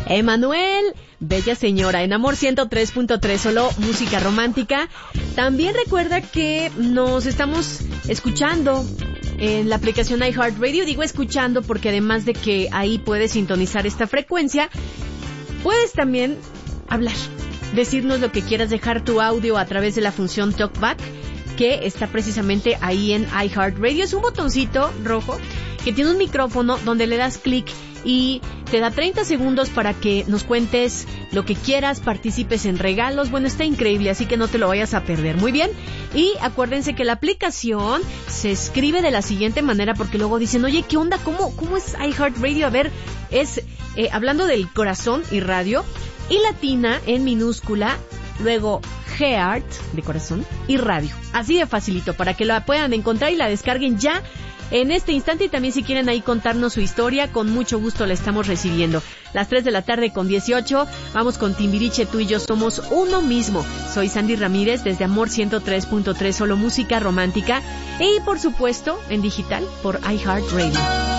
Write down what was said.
Emanuel, Bella Señora, en Amor 103.3, solo música romántica. También recuerda que nos estamos escuchando en la aplicación iHeartRadio. Digo escuchando porque además de que ahí puedes sintonizar esta frecuencia, puedes también hablar, decirnos lo que quieras, dejar tu audio a través de la función TalkBack, que está precisamente ahí en iHeartRadio. Es un botoncito rojo que tiene un micrófono donde le das clic y te da 30 segundos para que nos cuentes lo que quieras, participes en regalos. Bueno, está increíble, así que no te lo vayas a perder. Muy bien. Y acuérdense que la aplicación se escribe de la siguiente manera, porque luego dicen, oye, ¿qué onda? ¿Cómo es iHeartRadio? A ver, es hablando del corazón y radio, y latina en minúscula, luego Heart de corazón y radio. Así de facilito, para que la puedan encontrar y la descarguen ya en este instante. Y también si quieren ahí contarnos su historia, con mucho gusto la estamos recibiendo. Las 3 de la tarde con 18, vamos con Timbiriche, tú y yo somos uno mismo. Soy Sandy Ramírez desde Amor 103.3, solo música romántica. Y por supuesto, en digital por iHeartRadio.